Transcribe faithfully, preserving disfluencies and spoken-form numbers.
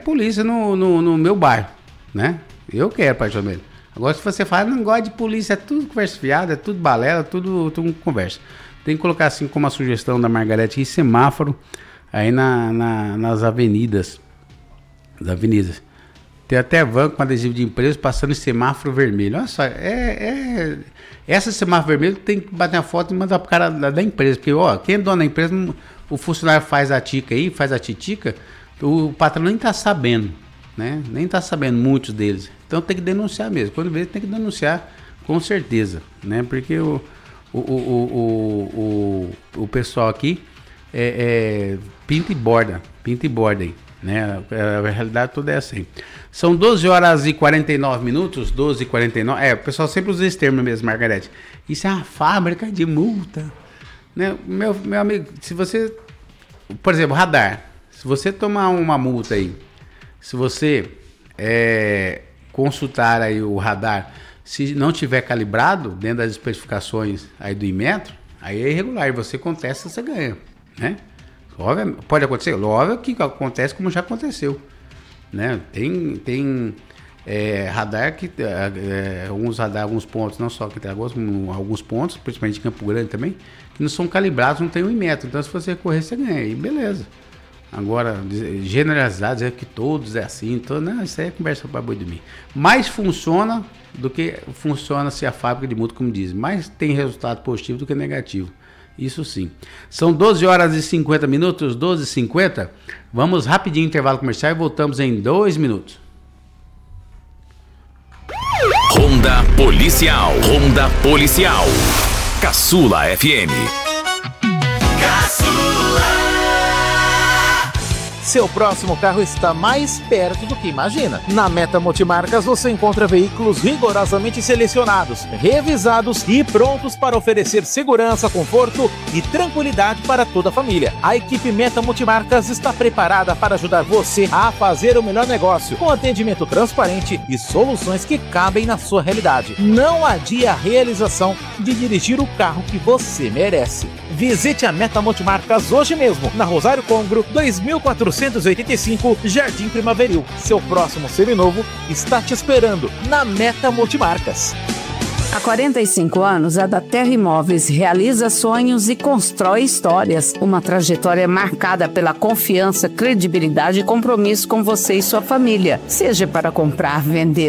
polícia no, no, no meu bairro, né? Eu quero, particularmente. Agora, se você fala, não gosta de polícia, é tudo conversa fiada, é tudo balela, tudo, tudo conversa. Tem que colocar assim como a sugestão da Margarete e semáforo aí na, na, nas avenidas. Nas avenidas. Tem até van com adesivo de empresa passando em semáforo vermelho. Olha só, é, é, essa semáforo vermelho tem que bater a foto e mandar pro cara da, da empresa. Porque, ó, quem é dono da empresa, o funcionário faz a tica aí, faz a titica, o patrão nem tá sabendo, né? Nem tá sabendo, muitos deles. Então tem que denunciar mesmo. Quando vê, tem que denunciar com certeza, né? Porque o, o, o, o, o, o pessoal aqui é, é, pinta e borda, pinta e borda aí, né? A realidade toda é assim. São doze horas e quarenta e nove minutos, doze e quarenta e nove. É, o pessoal sempre usa esse termo mesmo, Margarete. Isso é uma fábrica de multa, né? Meu, meu amigo, se você, por exemplo, radar, se você tomar uma multa aí, se você é, consultar aí o radar, se não tiver calibrado dentro das especificações aí do Inmetro, aí é irregular, e você contesta, você ganha, né? Óbvio, pode acontecer? Óbvio que acontece como já aconteceu, né? Tem, tem é, radar que, é, alguns radar, alguns pontos, não só aqui em Alagoas, alguns pontos, principalmente em Campo Grande também, que não são calibrados, não tem um Inmetro, então se você correr, você ganha, e beleza. Agora, generalizar, dizer que todos é assim, todo, não, isso aí é conversa para boi dormir. Mais funciona do que funciona se a fábrica de multa, como diz, mais tem resultado positivo do que negativo. Isso sim. São doze horas e cinquenta minutos, doze e cinquenta. Vamos rapidinho intervalo comercial e voltamos em dois minutos. Ronda Policial. Ronda Policial. Caçula F M. Caçula. Seu próximo carro está mais perto do que imagina. Na Meta Multimarcas você encontra veículos rigorosamente selecionados, revisados e prontos para oferecer segurança, conforto e tranquilidade para toda a família. A equipe Meta Multimarcas está preparada para ajudar você a fazer o melhor negócio, com atendimento transparente e soluções que cabem na sua realidade. Não adie a realização de dirigir o carro que você merece. Visite a Meta Multimarcas hoje mesmo, na Rosário Congro, dois mil quatrocentos e oitenta e cinco, Jardim Primaveril. Seu próximo seminovo está te esperando na Meta Multimarcas. Há quarenta e cinco anos, a Da Terra Imóveis realiza sonhos e constrói histórias. Uma trajetória marcada pela confiança, credibilidade e compromisso com você e sua família. Seja para comprar, vender